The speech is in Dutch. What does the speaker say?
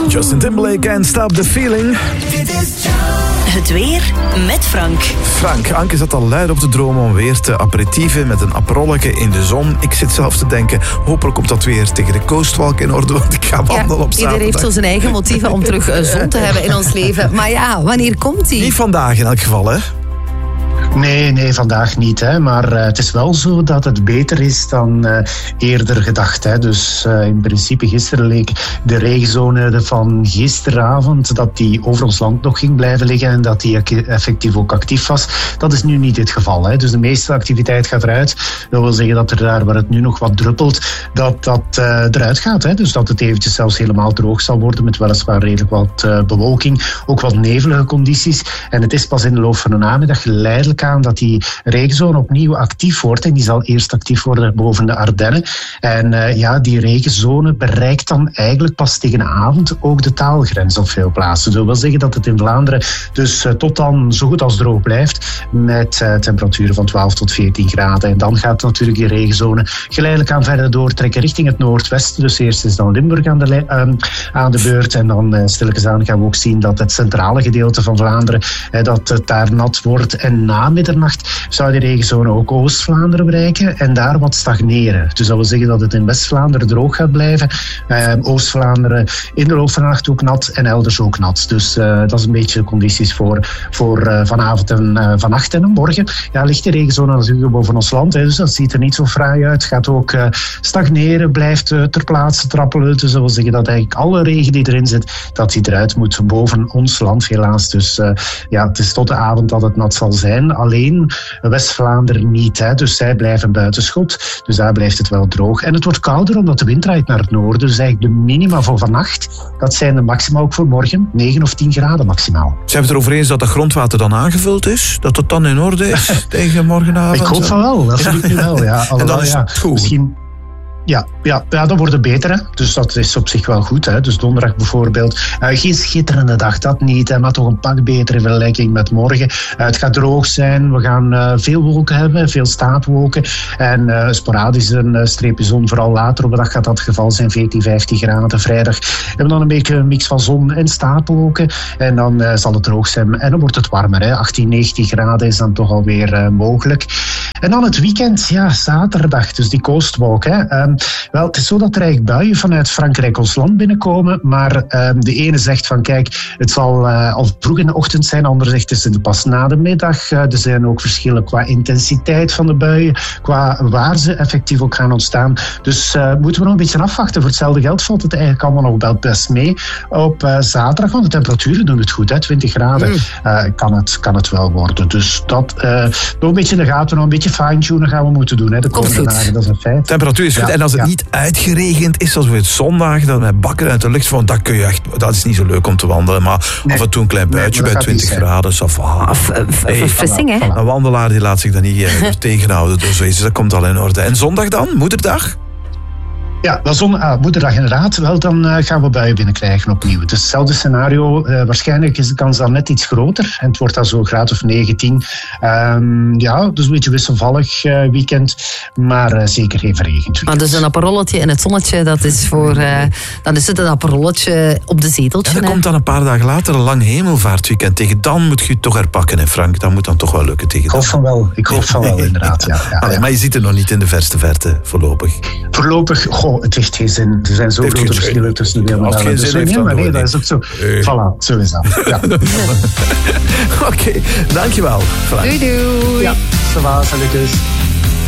Justin Timberlake, Can't Stop the Feeling. Het weer met Frank. Frank, Anke zat al luid op te dromen om weer te aperitieven met een aperolletje in de zon. Ik zit zelf te denken, hopelijk komt dat weer tegen de coastwalk in orde, want ik ga wandelen op zaterdag. Iedereen heeft zo zijn eigen motieven om terug zon te hebben in ons leven. Maar ja, wanneer komt die? Niet vandaag in elk geval, hè? Nee, vandaag niet. Hè. Maar het is wel zo dat het beter is dan eerder gedacht. Hè. Dus in principe gisteren leek de regenzone van gisteravond dat die over ons land nog ging blijven liggen en dat die effectief ook actief was. Dat is nu niet het geval. Hè. Dus de meeste activiteit gaat eruit. Dat wil zeggen dat er daar waar het nu nog wat druppelt, dat eruit gaat. Hè. Dus dat het eventjes zelfs helemaal droog zal worden met weliswaar redelijk wat bewolking. Ook wat nevelige condities. En het is pas in de loop van de namiddag geleidelijk aan dat die regenzone opnieuw actief wordt. En die zal eerst actief worden boven de Ardennen. En die regenzone bereikt dan eigenlijk pas tegen de avond ook de taalgrens op veel plaatsen. Dat wil zeggen dat het in Vlaanderen dus tot dan zo goed als droog blijft met temperaturen van 12 tot 14 graden. En dan gaat natuurlijk die regenzone geleidelijk aan verder doortrekken richting het noordwesten. Dus eerst is dan Limburg aan de beurt. En dan stilletjes aan gaan we ook zien dat het centrale gedeelte van Vlaanderen dat het daar nat wordt. En na middernacht zou die regenzone ook Oost-Vlaanderen bereiken en daar wat stagneren. Dus dat wil zeggen dat het in West-Vlaanderen droog gaat blijven. Oost-Vlaanderen in de loop van de nacht ook nat en elders ook nat. Dus dat is een beetje de condities voor vanavond en vannacht en morgen. Ja, ligt die regenzone natuurlijk boven ons land. Hè, dus dat ziet er niet zo fraai uit. Gaat ook stagneren, blijft ter plaatse trappelen. Dus dat wil zeggen dat eigenlijk alle regen die erin zit, dat die eruit moet boven ons land helaas. Dus het is tot de avond dat het nat zal zijn. Alleen West-Vlaanderen niet. Hè. Dus zij blijven buiten schot. Dus daar blijft het wel droog. En het wordt kouder omdat de wind draait naar het noorden. Dus eigenlijk de minima voor vannacht, dat zijn de maxima ook voor morgen. 9 of 10 graden maximaal. Zijn we het erover eens dat de grondwater dan aangevuld is? Dat het dan in orde is tegen morgenavond? Ik hoop van wel. Dat vind ik nu wel. Ja. En dan is het goed. Misschien... Ja, dat wordt het beter. Hè. Dus dat is op zich wel goed. Hè. Dus donderdag bijvoorbeeld. Geen schitterende dag, dat niet. Hè, maar toch een pak beter in vergelijking met morgen. Het gaat droog zijn. We gaan veel wolken hebben. Veel stapelwolken. En sporadisch een streepje zon. Vooral later op de dag gaat dat het geval zijn. 14, 15 graden. Vrijdag hebben we dan een beetje een mix van zon en stapelwolken. En dan zal het droog zijn. En dan wordt het warmer. Hè. 18, 19 graden is dan toch alweer mogelijk. En dan het weekend. Ja, zaterdag. Dus die coastwalk. Hè. Wel, het is zo dat er eigenlijk buien vanuit Frankrijk ons land binnenkomen, maar de ene zegt van kijk, het zal al vroeg in de ochtend zijn, de andere zegt het is pas na de middag. Er zijn ook verschillen qua intensiteit van de buien, qua waar ze effectief ook gaan ontstaan. Dus moeten we nog een beetje afwachten. Voor hetzelfde geld valt het eigenlijk allemaal nog wel best mee. Op zaterdag, want de temperaturen doen het goed, hè, 20 graden kan het wel worden. Dus dat nog een beetje in de gaten, nog een beetje fine-tunen gaan we moeten doen. Hè, de komende dagen, dat is een feit. Temperatuur is goed. En als het niet uitgeregend is, zoals we het zondag, dan met bakken uit de lucht, van, dat is niet zo leuk om te wandelen. Maar af en toe een klein buitje bij 20 graden. Verfrissing, hè? Een wandelaar die laat zich dan niet tegenhouden door zoiets. Dat komt al in orde. En zondag dan? Moederdag? Ja, moederdag inderdaad. Wel, dan gaan we buien binnenkrijgen opnieuw. Het is hetzelfde scenario. Waarschijnlijk is de kans dan net iets groter. En het wordt dan zo'n graad of 19. Dus een beetje wisselvallig weekend. Maar zeker geen verregend weekend. Maar dus een aperolletje in het zonnetje, dat is voor... dan is het een aperolletje op de zeteltje. En dan komt dan een paar dagen later een lang hemelvaartgoed. Tegen dan moet je het toch herpakken, hè Frank? Dat moet dan toch wel lukken tegen Ik hoop van wel, inderdaad. Ja. Maar je ziet het nog niet in de verste verte, voorlopig. Voorlopig, het heeft geen zin. Er zijn zoveel verschillen tussen de modellen. Als geen zin heeft, maar nee, dat is ook zo. Voilà, zo is dat. Ja. Oké, dankjewel, Frank. Doei. Ja, ça va, salutjes.